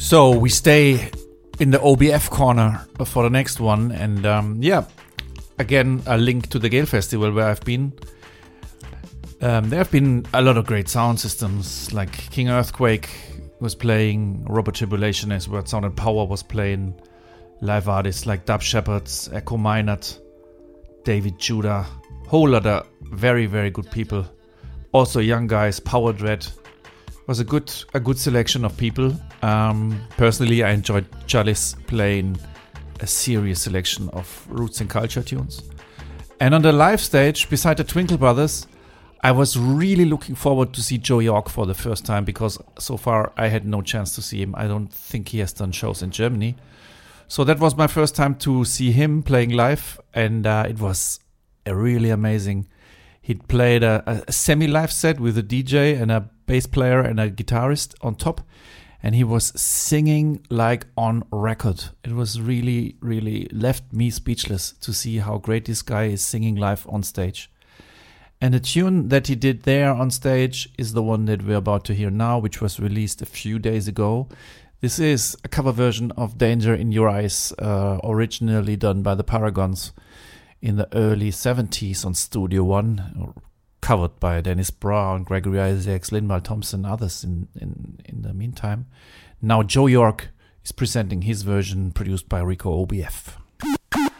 So we stay in the OBF corner for the next one, and again a link to the Gale Festival where I've been. There have been a lot of great sound systems, like King Earthquake was playing, Robot Tribulation as well, Sound and Power was playing, live artists like Dub Shepherds, Echo Minot, David Judah, whole lot of very, very good people. Also young guys, Power Dread. Was a good selection of people. Personally, I enjoyed Chalice playing a serious selection of roots and culture tunes. And on the live stage, beside the Twinkle Brothers, I was really looking forward to see Joe York for the first time, because so far I had no chance to see him. I don't think he has done shows in Germany. So that was my first time to see him playing live, and it was really amazing. He'd played a semi-live set with a DJ and a bass player and a guitarist on top, and he was singing like on record. It was really, really left me speechless to see how great this guy is singing live on stage. And the tune that he did there on stage is the one that we're about to hear now, which was released a few days ago. This is a cover version of Danger in Your Eyes, originally done by the Paragons in the early 70s on Studio One, covered by Dennis Brown, Gregory Isaacs, Lin-Manuel Thompson, others in the meantime. Now Joe York is presenting his version, produced by Rico OBF.